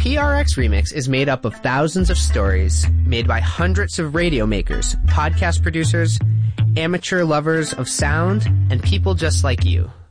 PRX Remix is made up of thousands of stories made by hundreds of radio makers, podcast producers, amateur lovers of sound, and people just like you.